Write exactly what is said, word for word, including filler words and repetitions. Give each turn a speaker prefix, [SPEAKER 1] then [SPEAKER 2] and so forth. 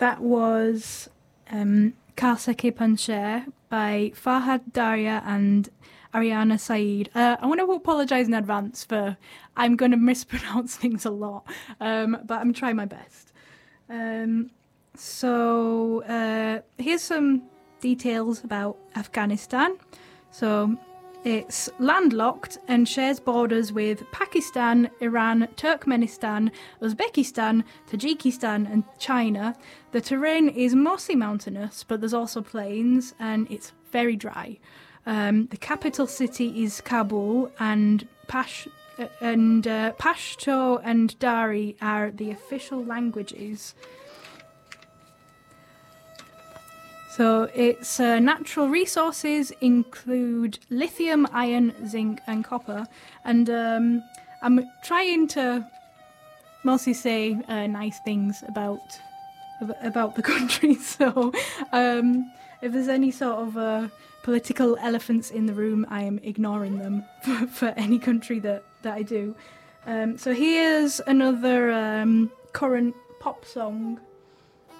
[SPEAKER 1] that was um, Karsa Ke Pancher by Farhad Daria and Ariana Saeed. Uh, I want to apologise in advance for I'm going to mispronounce things a lot, um, but I'm trying my best. Um, so uh, here's some details about Afghanistan. So it's landlocked and shares borders with Pakistan, Iran, Turkmenistan, Uzbekistan, Tajikistan and China. The terrain is mostly mountainous, but there's also plains and it's very dry. Um, the capital city is Kabul, and Pash uh, and uh, Pashto and Dari are the official languages. So its uh, natural resources include lithium, iron, zinc and copper. And um, I'm trying to mostly say uh, nice things about about the country. So um, if there's any sort of uh, political elephants in the room, I am ignoring them for, for any country that, that I do. Um, so here's another um, current pop song